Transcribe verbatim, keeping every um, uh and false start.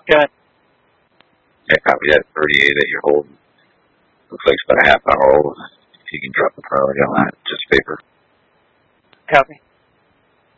Good. Yeah, copy that. thirty-eight that you're holding. Looks like it's about a half hour old. If you can drop the priority on that, just paper. Copy.